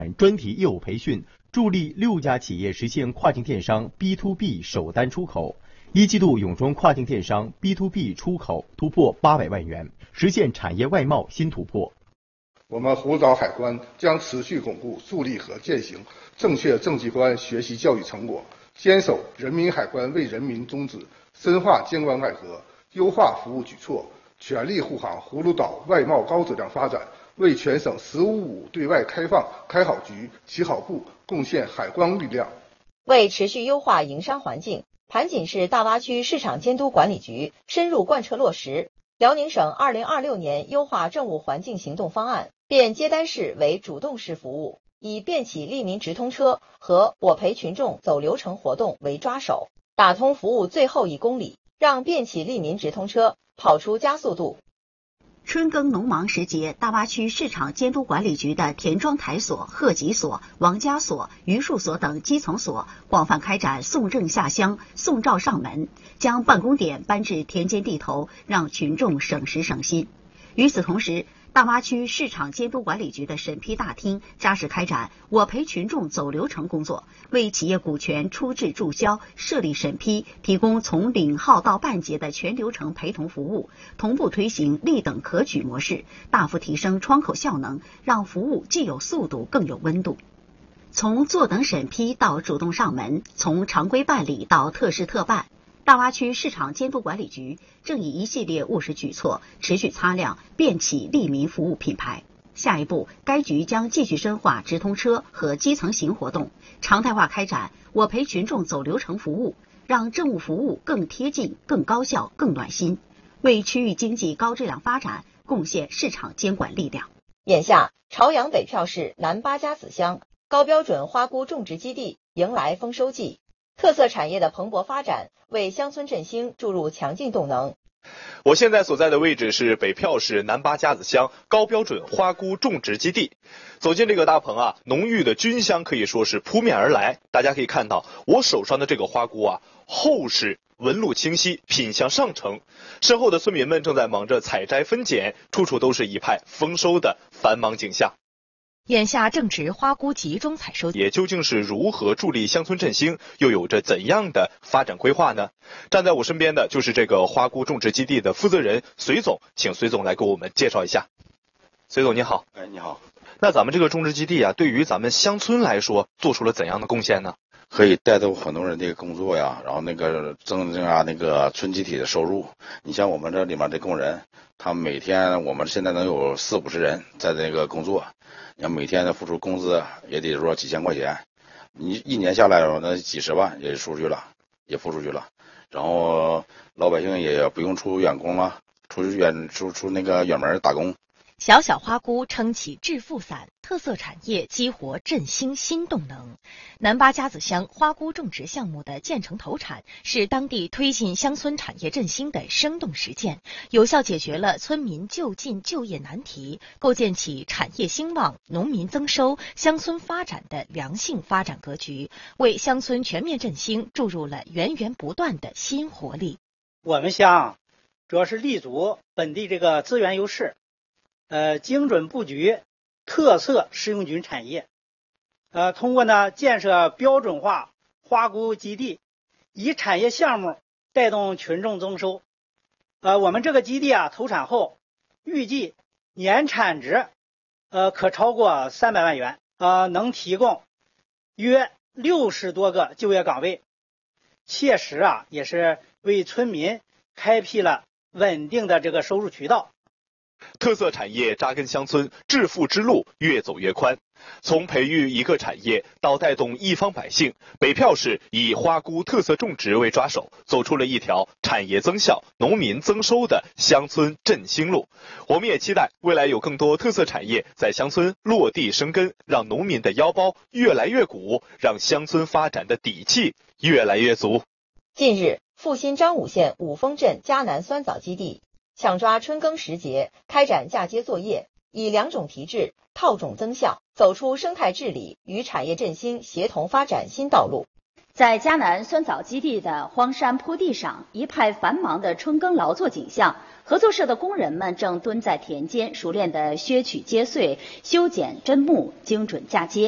专题业务培训，助力6家企业实现跨境电商 B2B 首单出口。一季度永中跨境电商 B2B 出口突破800万元，实现产业外贸新突破。 我们湖沼海关将持续巩固树立和践行正确政绩观学习教育成果，坚守人民海关为人民宗旨，深化监管改革，优化服务举措，全力护航葫芦岛外贸高质量发展，为全省“15+5”对外开放开好局、起好步贡献海关力量。 为持续优化营商环境，盘锦市大洼区市场监督管理局深入贯彻落实辽宁省2026年优化政务环境行动方案，变接单式为主动式服务，以便起利民直通车和我陪群众走流程活动为抓手，打通服务最后1公里，让便起利民直通车跑出加速度。 春耕农忙时节，大洼区市场监督管理局的田庄台所、贺集所、王家所、榆树所等基层所广泛开展送证下乡、送照上门，将办公点搬至田间地头，让群众省时省心。与此同时，大洼区市场监督管理局的审批大厅扎实开展我陪群众走流程工作，为企业股权出质注销、设立审批提供从领号到办结的全流程陪同服务，同步推行立等可举模式，大幅提升窗口效能，让服务既有速度更有温度。从坐等审批到主动上门，从常规办理到特事特办，大洼区市场监督管理局正以一系列务实举措持续擦亮便起利民服务品牌。下一步，该局将继续深化直通车和基层型活动，常态化开展我陪群众走流程服务，让政务服务更贴近、更高效、更暖心，为区域经济高质量发展贡献市场监管力量。 眼下，朝阳北票市南八家子乡高标准花菇种植基地迎来丰收季，特色产业的蓬勃发展为乡村振兴注入强劲动能。 我现在所在的位置是北票市南八家子乡高标准花菇种植基地。走进这个大棚啊，浓郁的菌香可以说是扑面而来。大家可以看到我手上的这个花菇啊，厚实、纹路清晰，品相上乘。身后的村民们正在忙着采摘分拣，处处都是一派丰收的繁忙景象。 眼下正值花菇集中采收， 也究竟是如何助力乡村振兴，又有着怎样的发展规划呢？站在我身边的就是这个花菇种植基地的负责人隋总，请隋总来给我们介绍一下。隋总你好。 你好。 那咱们这个种植基地啊，对于咱们乡村来说，做出了怎样的贡献呢？ 可以带动很多人的工作呀，然后增加村集体的收入。你像我们这里面的工人，他们每天我们现在能有40-50人在这个工作，你看每天的付出工资也得说几千块钱，你1年下来那几十万也出去了，也付出去了。然后老百姓也不用出远工了，出远门打工。 小小花菇撑起致富伞，特色产业激活振兴新动能。南八家子乡花菇种植项目的建成投产，是当地推进乡村产业振兴的生动实践，有效解决了村民就近就业难题，构建起产业兴旺、农民增收、乡村发展的良性发展格局，为乡村全面振兴注入了源源不断的新活力。 我们乡主要是立足本地这个资源优势，精准布局特色食用菌产业，通过建设标准化花菇基地，以产业项目带动群众增收。我们这个基地投产后，预计年产值可超过300万元，能提供约60多个就业岗位，切实也是为村民开辟了稳定的这个收入渠道。 特色产业扎根乡村，致富之路越走越宽。从培育一个产业到带动一方百姓，北票市以花菇特色种植为抓手，走出了一条产业增效、农民增收的乡村振兴路。我们也期待未来有更多特色产业在乡村落地生根，让农民的腰包越来越鼓，让乡村发展的底气越来越足。 近日，阜新张武县五峰镇迦南酸枣基地抢抓春耕时节，开展嫁接作业，以2种提质、套种增效，走出生态治理与产业振兴协同发展新道路。 在迦南酸枣基地的荒山坡地上，一派繁忙的春耕劳作景象。合作社的工人们正蹲在田间，熟练地削取、接穗、修剪、针木，精准嫁接。